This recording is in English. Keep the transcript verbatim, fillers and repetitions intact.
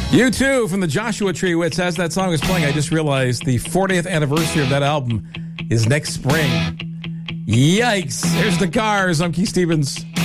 You Too from the Joshua Tree, which as that song was playing, I just realized the fortieth anniversary of that album is next spring. Yikes. Here's the Cars. I'm Keith Stevens.